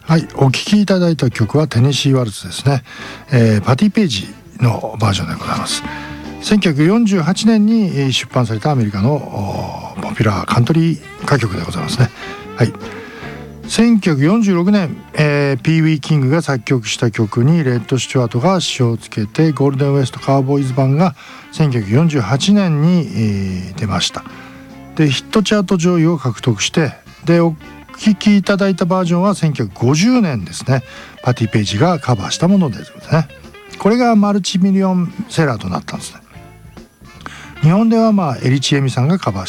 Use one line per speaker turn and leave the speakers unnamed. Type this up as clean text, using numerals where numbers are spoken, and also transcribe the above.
はい、お聴きいただいた曲はテネシーワルツですね、パティ・ページのバージョンでございます。1948年に出版されたアメリカのポピュラーカントリー歌曲でございますね。はい、1946年、ピーウィー・キングが作曲した曲にレッド・スチュワートが詞をつけて、ゴールデンウエスト・カウボーイズ版が1948年に、出ました。でヒットチャート上位を獲得して、でお聴きいただいたバージョンは1950年ですね、パティ・ページがカバーしたものですね。これがマルチミリオンセラーとなったんですね。日本ではエリチエミさんがカバー